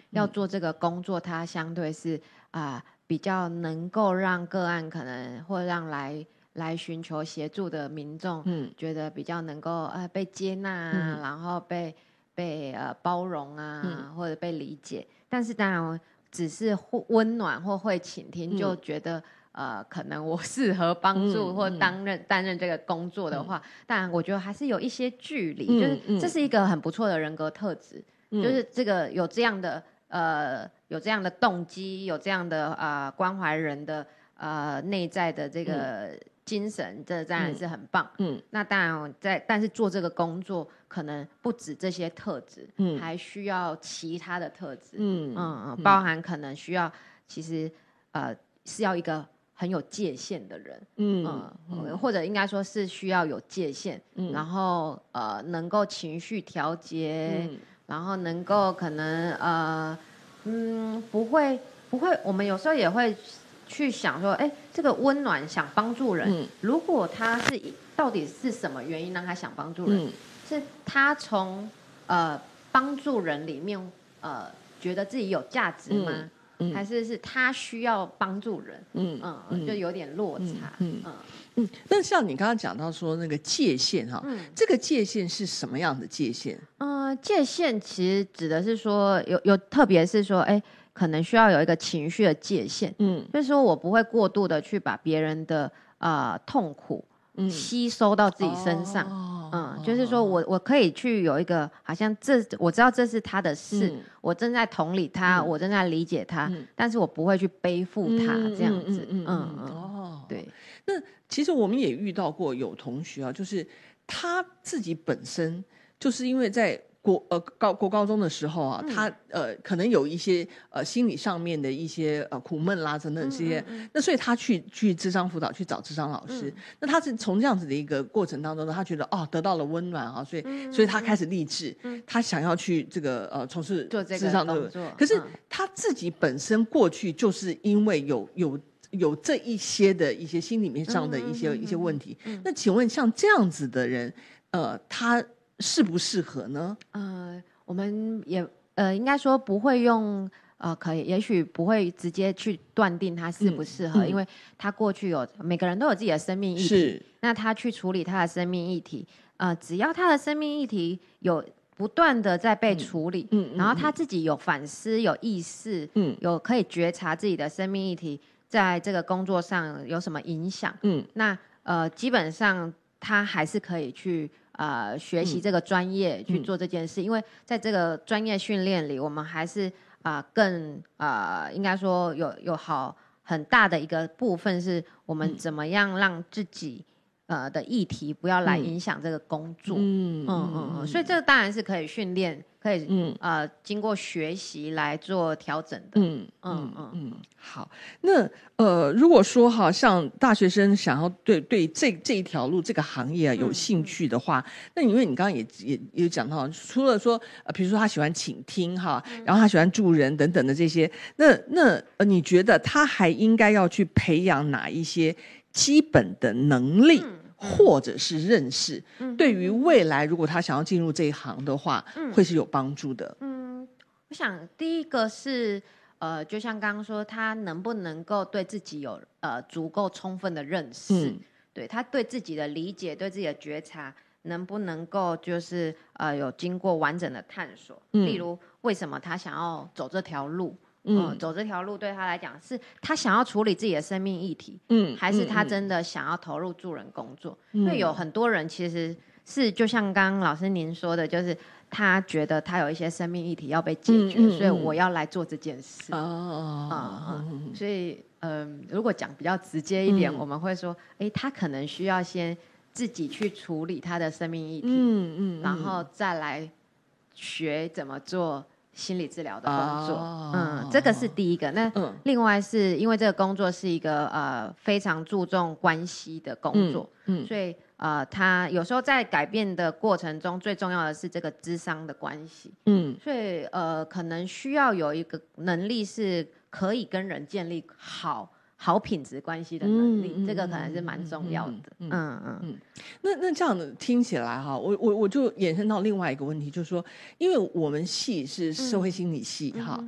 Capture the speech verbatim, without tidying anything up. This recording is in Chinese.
要做这个工作，它相对是啊、呃、比较能够让个案可能或让来来寻求协助的民众，嗯，觉得比较能够呃被接纳啊，嗯、然后被被呃包容啊，嗯、或者被理解。但是当然，只是温暖或会倾听，嗯、就觉得。呃，可能我适合帮助或担任、嗯、担任这个工作的话，嗯、但我觉得还是有一些距离，嗯、就是这是一个很不错的人格特质，嗯、就是这个有这样的呃有这样的动机，有这样的呃关怀人的呃内在的这个精神，嗯、这当然是很棒。嗯，那当然在但是做这个工作可能不止这些特质，嗯，还需要其他的特质，嗯嗯嗯，包含可能需要其实呃是要一个。很有界限的人，嗯嗯，或者应该说是需要有界限，嗯、然后呃能够情绪调节，嗯、然后能够可能呃嗯不会不会，我们有时候也会去想说，哎，这个温暖想帮助人，嗯、如果他是到底是什么原因让他想帮助人？嗯、是他从呃帮助人里面呃觉得自己有价值吗？嗯嗯、还是是他需要帮助人，嗯嗯，就有点落差，嗯 嗯, 嗯。那像你刚刚讲到说那个界限哈，嗯、这个界限是什么样的界限？ 嗯、呃，界限其实指的是说有有，特别是说，哎，可能需要有一个情绪的界限，嗯，就是说我不会过度的去把别人的呃痛苦吸收到自己身上。哦嗯，就是说我我可以去有一个，好像这我知道这是他的事，嗯、我正在同理他，嗯、我正在理解他，嗯、但是我不会去背负他，嗯、这样子，嗯嗯, 嗯, 嗯哦， 对。那其实我们也遇到过有同学啊，就是他自己本身就是因为在国呃高国高中的时候啊，嗯、他呃可能有一些呃心理上面的一些呃苦闷啦等等这些，嗯嗯嗯、那所以他去去諮商辅导去找諮商老师，嗯、那他是从这样子的一个过程当中呢，他觉得哦得到了温暖啊，所以、嗯、所以他开始立志，嗯、他想要去这个呃从事諮商的工作，可是他自己本身过去就是因为有有。有这一些的一些心里面上的一些、嗯嗯嗯、一些问题，嗯、那请问像这样子的人，呃，他适不适合呢？ 呃，我们也呃，应该说不会用呃，可以，也许不会直接去断定他适不适合，嗯嗯、因为他过去有每个人都有自己的生命议题，那他去处理他的生命议题，呃，只要他的生命议题有不断的在被处理，嗯嗯嗯、然后他自己有反思、有意识，嗯、有可以觉察自己的生命议题。在这个工作上有什么影响？嗯，那呃，基本上他还是可以去呃学习这个专业、嗯、去做这件事，因为在这个专业训练里，我们还是啊、呃、更呃应该说有有好很大的一个部分是我们怎么样让自己呃的议题不要来影响这个工作。嗯嗯嗯嗯，所以这个当然是可以训练。可以，嗯，呃，经过学习来做调整的，嗯嗯嗯嗯，好，那呃，如果说哈，像大学生想要对对这这一条路这个行业啊有兴趣的话，嗯嗯、那因为你刚刚也也也讲到，除了说呃，比如说他喜欢倾听哈，嗯、然后他喜欢助人等等的这些，那那呃，你觉得他还应该要去培养哪一些基本的能力？嗯或者是认识，嗯、对于未来如果他想要进入这一行的话，嗯、会是有帮助的。 嗯，我想第一个是呃，就像刚刚说，他能不能够对自己有呃足够充分的认识，嗯、对他对自己的理解、对自己的觉察，能不能够就是呃有经过完整的探索？嗯、例如，为什么他想要走这条路？嗯，走这条路对他来讲，是他想要处理自己的生命议题，嗯，还是他真的想要投入助人工作？嗯、因为有很多人其实是就像刚刚老师您说的，就是他觉得他有一些生命议题要被解决，嗯嗯嗯、所以我要来做这件事。哦，啊、嗯，所以嗯、呃，如果讲比较直接一点，嗯、我们会说，哎，他可能需要先自己去处理他的生命议题，嗯嗯，然后再来学怎么做心理治疗的工作，哦、嗯，这个是第一个。那另外是因为这个工作是一个呃非常注重关系的工作，嗯，嗯所以呃，他有时候在改变的过程中，最重要的是这个諮商的关系，嗯，所以呃，可能需要有一个能力是可以跟人建立好。好品质关系的能力，嗯、这个可能是蛮重要的。嗯嗯 嗯, 嗯那那这样的听起来哈，我我我就衍生到另外一个问题，就是说，因为我们系是社会心理系哈，嗯、